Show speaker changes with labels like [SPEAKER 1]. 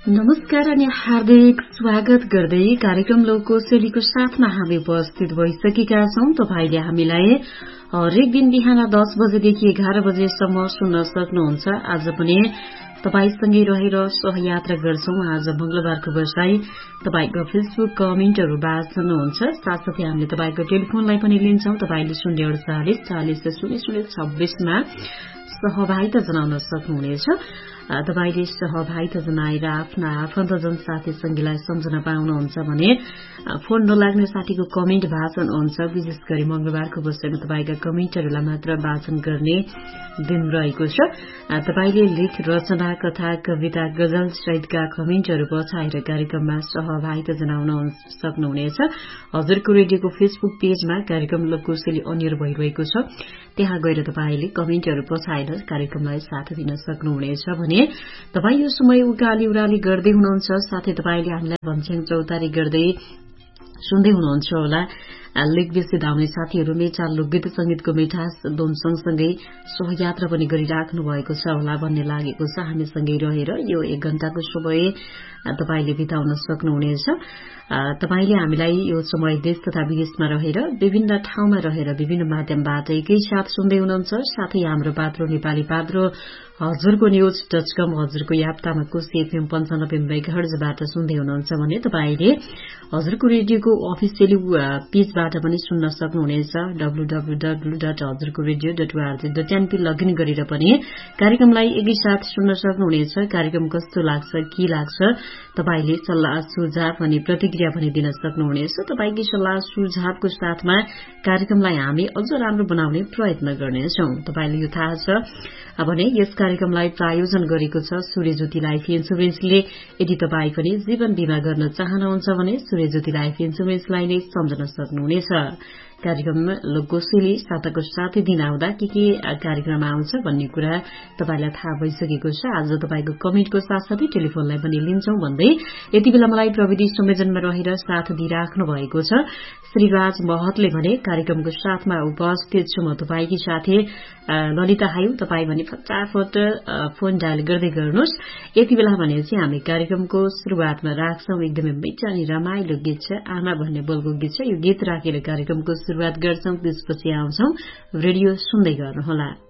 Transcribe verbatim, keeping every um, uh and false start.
[SPEAKER 1] नमस्कार अनि हार्दिक स्वागत गर्दै कार्यक्रम लोककोशलीको साथमा हामी उपस्थित भइसकेका छौं। तपाईले हामीलाई हरेक दिन बिहान दस बजेदेखि एघार बजेसम्म सुन्न सक्नुहुन्छ। आज पनि तपाईसँगै रहेर सहयात्रा गर्छौं। आज मंगलबारको बसाई तपाईको फेसबुक कमेन्टहरू बाँच्नुहुन्छ। साथसाथै हामीले तपाईको टेलिफोनलाई पनि लिन्छौं। तपाईले शून्य अडचालिस चालिस शून्य शून्य छब्बीसमा सहभागिता जनाउन सक्नुहुनेछ। तपाईले सहभागिता जनाएर आफ्ना आफन्तजन साथी संगीलाई सम्झन पाउनुहुन्छ भने फोन नलाग्ने साथीको कमेन्ट वाचन हुन्छ। विशेष गरी मंगलबारको बसाइमा तपाईका कमेन्टहरूलाई मात्र वाचन गर्ने दिन रहेको छ। तपाईले लेख रचना कथा कविता गजल सहितका कमेन्टहरू पछाएर कार्यक्रममा सहभागिता जनाउन सक्नुहुनेछ। हजुरको रेडियोको फेसबुक पेजमा कार्यक्रम लोककोशली अनियर भइरहेको छ। त्यहाँ गएर तपाईले कमेन्टहरू पछाएर कार्यक्रमलाई साथ दिन सक्नुहुनेछ भने तपाई यो समय उकाली उराली गर्दै हुनुहुन्छ। साथै तपाईले हामीलाई भन्छ्याङ चौतारी गर्दै सुन्दै हुनुहुन्छ होला। लेख बेसी धाउने साथीहरू मेचा लोकगीत संगीतको मिठास दोन सँगसँगै सहयात्रा पनि गरिराख्नु भएको छ होला भन्ने लागेको छ। हामीसँगै रहेर यो एक घण्टाको समय तपाईले बिताउन सक्नुहुनेछ। तपाईले हामीलाई यो समय देश तथा विदेशमा रहेर विभिन्न ठाउँमा रहेर विभिन्न माध्यमबाट एकैसाथ सुन्दै हुनुहुन्छ। साथै हाम्रो पात्रो नेपाली पात्रो हजुरको न्यूज डट कम हजुरको याप्तामा कुशी एफएम पन्चानब्बे मेगाहर्जबाट सुन्दै हुनुहुन्छ भने तपाईले हजुरको रेडियोको अफिसियल पेजबाट पनि सुन्न सक्नुहुनेछ। डब्लु डब्लु डब्लु डट हजुरको radio dot ORG dot NP login गरेर पनि कार्यक्रमलाई एकैसाथ सुन्न सक्नुहुनेछ। कार्यक्रम कस्तो लाग्छ के लाग्छ तपाईले सल्लाह सुझाव अनि प्रतिक्रिया पनि दिन सक्नुहुनेछ। तपाईकी सल्लाह सुझावको साथमा कार्यक्रमलाई हामी अझ राम्रो बनाउने प्रयत्न गर्नेछौं। तपाईले यो थाहा छ भने यस कार्यक्रमलाई प्रायोजन गरेको छ सूर्यज्योति लाइफ इन्सुरेन्सले। यदि तपाई पनि जीवन बीमा गर्न चाहनुहुन्छ भने सूर्यज्योति लाइफ इन्सुरेन्सलाई नै सम्झन सक्नुहुनेछ। कार्यक्रम लोककोशली साताको सातै दिन आउँदा के के कार्यक्रम आउँछ भन्ने कुरा तपाईलाई थाहा भइसकेको छ। आज तपाईको कमेन्टको साथसाथै टेलिफोनलाई पनि लिन्छौं भन्दै यति बेला मलाई प्रविधि संयोजनमा रहेर साथ दिइराख्नु भएको छ श्रीराज महतले भने कार्यक्रमको साथमा उपस्थित छु म तपाईकी साथी ललिता हायु। तपाई भने फटाफट फोन डायल गर्दै गर्नुहोस्। यति बेला भने चाहिँ हामी कार्यक्रमको शुरूआतमा राख्छौं एकदमै मिठो अनि रमाइलो गीत छ आमा भन्ने बोलको गीत छ। यो गीत राखेर कार्यक्रमको शुरूआत गर्छौं। त्यसपछि आउँछौं। रेडियो सुन्दै गर्नुहोला।